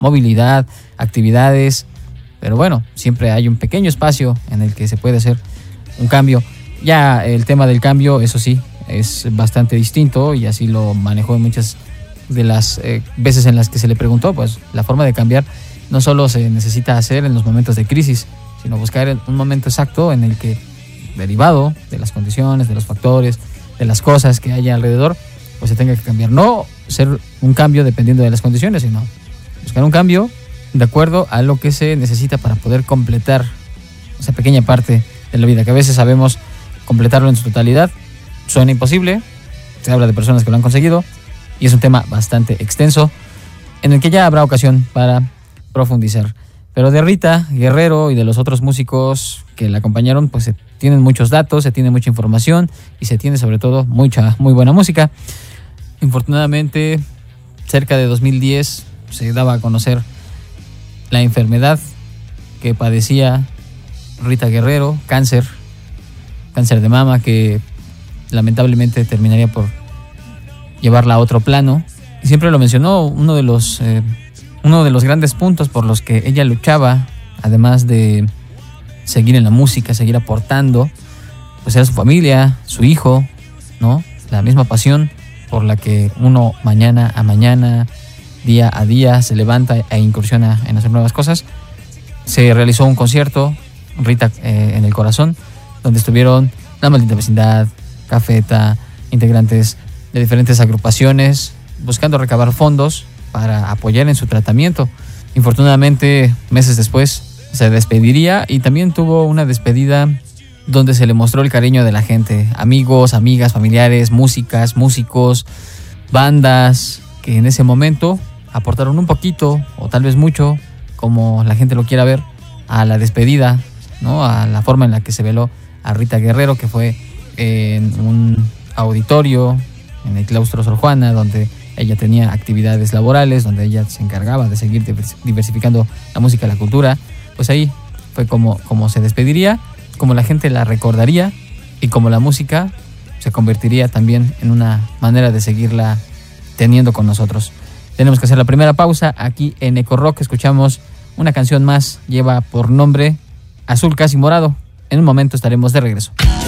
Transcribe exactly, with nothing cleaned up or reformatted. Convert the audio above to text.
movilidad, actividades, pero bueno, siempre hay un pequeño espacio en el que se puede hacer un cambio. Ya el tema del cambio, eso sí, es bastante distinto y así lo manejó en muchas de las eh, veces en las que se le preguntó. Pues la forma de cambiar no solo se necesita hacer en los momentos de crisis, sino buscar un momento exacto en el que, derivado de las condiciones, de los factores, de las cosas que haya alrededor, pues se tenga que cambiar. No ser un cambio dependiendo de las condiciones, sino buscar un cambio de acuerdo a lo que se necesita para poder completar esa pequeña parte de la vida, que a veces sabemos completarlo en su totalidad. Suena imposible, se habla de personas que lo han conseguido y es un tema bastante extenso en el que ya habrá ocasión para profundizar. Pero de Rita Guerrero y de los otros músicos que la acompañaron, pues se tienen muchos datos, se tiene mucha información y se tiene sobre todo mucha, muy buena música. Infortunadamente, cerca de dos mil diez se daba a conocer la enfermedad que padecía Rita Guerrero, cáncer, cáncer de mama, que lamentablemente terminaría por llevarla a otro plano. Y siempre lo mencionó, uno de los eh, uno de los grandes puntos por los que ella luchaba, además de seguir en la música, seguir aportando, pues era su familia, su hijo, ¿no? La misma pasión por la que uno mañana a mañana, día a día, se levanta e incursiona en hacer nuevas cosas. Se realizó un concierto, Rita eh, en el Corazón, donde estuvieron La Maldita Vecindad, Cafeta, integrantes de diferentes agrupaciones, buscando recabar fondos para apoyar en su tratamiento. Infortunadamente, meses después se despediría y también tuvo una despedida donde se le mostró el cariño de la gente, amigos, amigas, familiares, músicas, músicos, bandas que en ese momento aportaron un poquito o tal vez mucho, como la gente lo quiera ver, a la despedida, ¿no? A la forma en la que se veló a Rita Guerrero, que fue en un auditorio en el claustro Sor Juana, donde ella tenía actividades laborales, donde ella se encargaba de seguir diversificando la música y la cultura. Pues ahí fue como, como se despediría, como la gente la recordaría y como la música se convertiría también en una manera de seguirla teniendo con nosotros. Tenemos que hacer la primera pausa aquí en Eco Rock. Escuchamos una canción más, lleva por nombre Azul Casi Morado. En un momento estaremos de regreso.